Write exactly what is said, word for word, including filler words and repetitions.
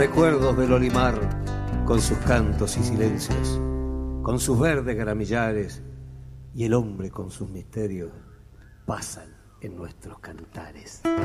recuerdos del Olimar, con sus cantos y silencios, con sus verdes gramillares, y el hombre con sus misterios, pasan en nuestros cantares.